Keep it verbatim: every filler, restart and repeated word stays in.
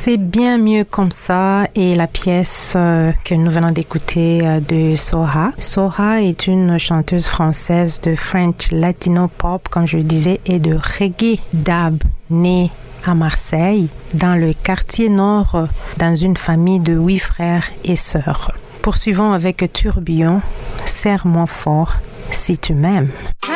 C'est bien mieux comme ça et la pièce euh, que nous venons d'écouter euh, de Soha. Soha est une chanteuse française de French Latino Pop, comme je le disais, et de reggae dub, née à Marseille, dans le quartier nord, euh, dans une famille de huit frères et sœurs. Poursuivons avec Tourbillon, Serre-moi fort si tu m'aimes.